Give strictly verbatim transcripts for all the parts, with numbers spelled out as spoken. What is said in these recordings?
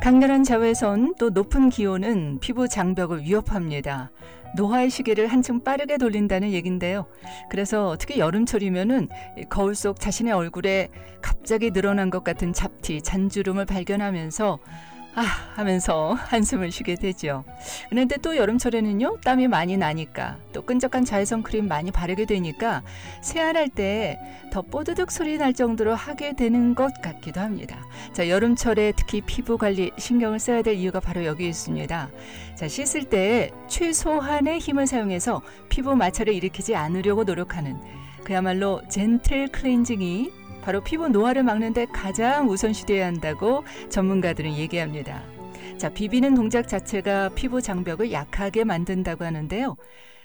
강렬한 자외선 또 높은 기온은 피부 장벽을 위협합니다. 노화의 시계를 한층 빠르게 돌린다는 얘긴데요. 그래서 특히 여름철이면은 거울 속 자신의 얼굴에 갑자기 늘어난 것 같은 잡티, 잔주름을 발견하면서 아 하면서 한숨을 쉬게 되죠. 그런데 또 여름철에는요, 땀이 많이 나니까 또 끈적한 자외선 크림 많이 바르게 되니까 세안할 때 더 뽀드득 소리 날 정도로 하게 되는 것 같기도 합니다. 자, 여름철에 특히 피부 관리 신경을 써야 될 이유가 바로 여기 있습니다. 자, 씻을 때 최소한의 힘을 사용해서 피부 마찰을 일으키지 않으려고 노력하는 그야말로 젠틀 클렌징이 바로 피부 노화를 막는 데 가장 우선시되어야 한다고 전문가들은 얘기합니다. 자, 비비는 동작 자체가 피부 장벽을 약하게 만든다고 하는데요.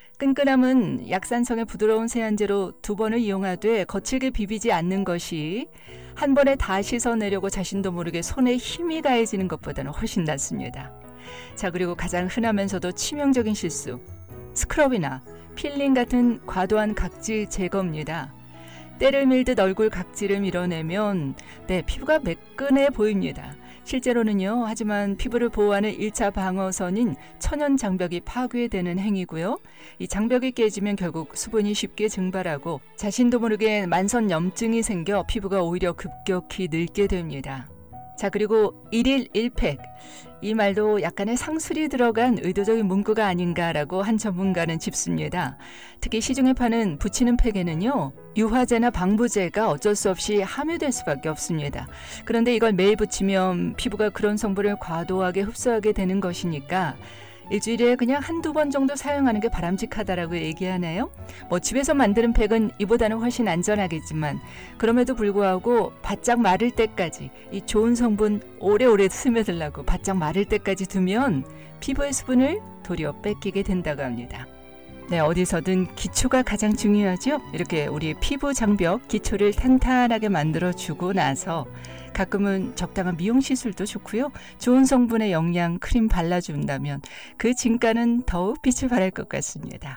끈끈함은 약산성의 부드러운 세안제로 두 번을 이용하되 거칠게 비비지 않는 것이 한 번에 다 씻어내려고 자신도 모르게 손에 힘이 가해지는 것보다는 훨씬 낫습니다. 자, 그리고 가장 흔하면서도 치명적인 실수, 스크럽이나 필링 같은 과도한 각질 제거입니다. 때를 밀듯 얼굴 각질을 밀어내면 네, 피부가 매끈해 보입니다. 실제로는요, 하지만 피부를 보호하는 일 차 방어선인 천연 장벽이 파괴되는 행위고요. 이 장벽이 깨지면 결국 수분이 쉽게 증발하고 자신도 모르게 만선염증이 생겨 피부가 오히려 급격히 늙게 됩니다. 자, 그리고 일일 일 팩. 이 말도 약간의 상술이 들어간 의도적인 문구가 아닌가라고 한 전문가는 짚습니다. 특히 시중에 파는 붙이는 팩에는요, 유화제나 방부제가 어쩔 수 없이 함유될 수밖에 없습니다. 그런데 이걸 매일 붙이면 피부가 그런 성분을 과도하게 흡수하게 되는 것이니까 일주일에 그냥 한두 번 정도 사용하는 게 바람직하다라고 얘기하네요. 뭐 집에서 만드는 팩은 이보다는 훨씬 안전하겠지만 그럼에도 불구하고 바짝 마를 때까지 이 좋은 성분 오래오래 스며들라고 바짝 마를 때까지 두면 피부의 수분을 도리어 뺏기게 된다고 합니다. 네, 어디서든 기초가 가장 중요하죠. 이렇게 우리 피부 장벽 기초를 탄탄하게 만들어주고 나서 가끔은 적당한 미용 시술도 좋고요. 좋은 성분의 영양 크림 발라준다면 그 진가는 더욱 빛을 발할 것 같습니다.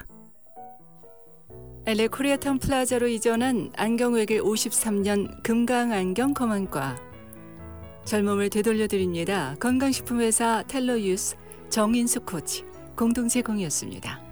엘에이 코리아타운 플라자로 이전한 안경외길 오십삼 년 금강안경 검안과 젊음을 되돌려드립니다. 건강식품회사 텔로유스 정인수 코치 공동 제공이었습니다.